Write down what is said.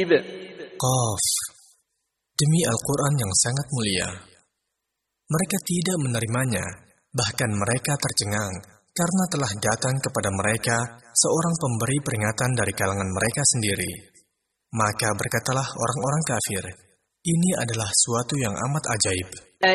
Qaf. Demi Al-Quran yang sangat mulia. Mereka tidak menerimanya, bahkan mereka tercengang, karena telah datang kepada mereka seorang pemberi peringatan dari kalangan mereka sendiri. Maka berkatalah orang-orang kafir, ini adalah suatu yang amat ajaib.